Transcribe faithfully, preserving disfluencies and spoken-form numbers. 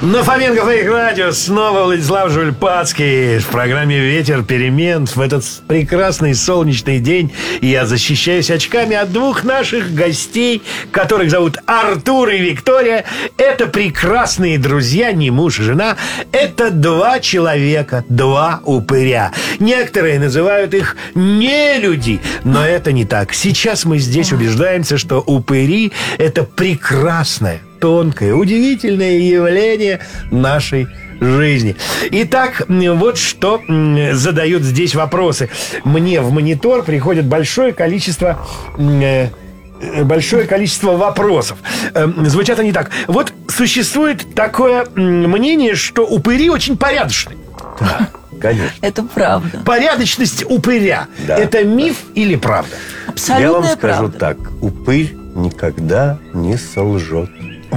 На Фоменко Фейк Радио снова Владислав Жульпацкий в программе «Ветер перемен». В этот прекрасный солнечный день я защищаюсь очками от двух наших гостей, которых зовут Артур и Виктория. Это прекрасные друзья, не муж и жена. Это два человека, два упыря. Некоторые называют их нелюди, но это не так. Сейчас мы здесь убеждаемся, что упыри – это прекрасное, тонкое, удивительное явление нашей жизни. Итак, вот что задают здесь вопросы. Мне в монитор приходит большое количество... большое количество вопросов. Звучат они так. Вот существует такое мнение, что упыри очень порядочные. Да, конечно. Это правда. Порядочность упыря. Да, это миф да. или правда? Абсолютная Я вам скажу правда. так. Упырь никогда не солжет.